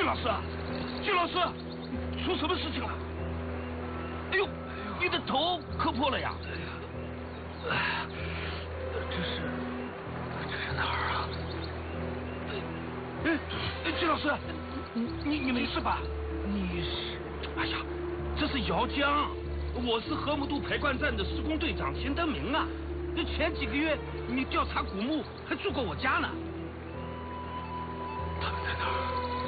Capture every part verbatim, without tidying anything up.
老师，季老师，出什么事情了？哎呦，你的头磕破了呀！ 哎呀，这是这是哪儿啊？ 哎，季老师，你你你没事吧？ 你是？ 哎呀，这是姚江，我是河姆渡排灌站的施工队长钱登明啊。这前几个月你调查古墓还住过我家呢。 他们在哪儿？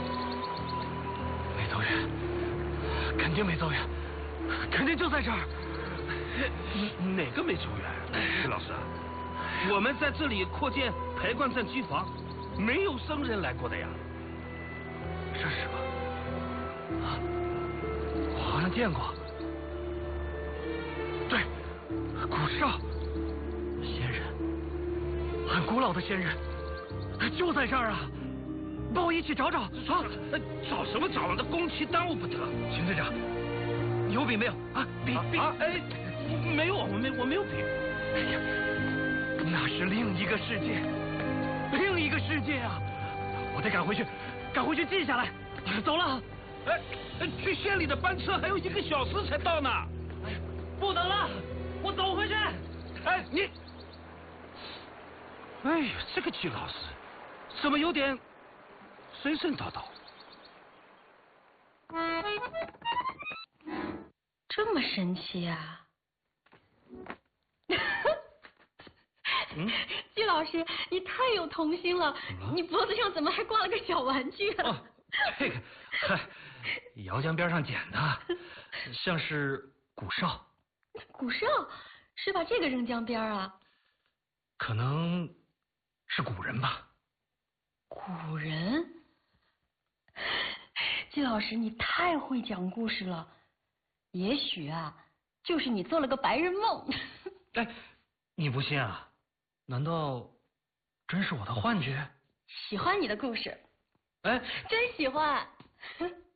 没走远，肯定没走远，肯定就在这儿。 哪个没走远？季老师，我们在这里扩建排灌站机房，没有生人来过的呀。 这是吗？啊，我好像见过。对，古少仙人，很古老的仙人，就在这儿啊！帮我一起找找。 啊，找什么找？这工期耽误不得。 秦队长，你有笔没有？啊，笔笔啊！哎，没有，我没我没有笔。 哎呀，那是另一个世界，另一个世界啊！我得赶回去，赶回去记下来。走了。 哎，去县里的班车还有一个小时才到呢。 哎，不等了，我走回去。 哎，你，哎呀，这个季老师怎么有点神神叨叨？ 这么神奇啊！ 嗯， 季老师，你太有童心了，你脖子上怎么还挂了个小玩具啊？ 哦，这个，嗨，姚江边上捡的，像是古哨。 古哨是把这个扔江边啊？ 可能是古人吧。 古人？季老师，你太会讲故事了。也许啊，就是你做了个白日梦。 哎，你不信啊？难道真是我的幻觉？ 喜欢你的故事。 哎， 真喜欢。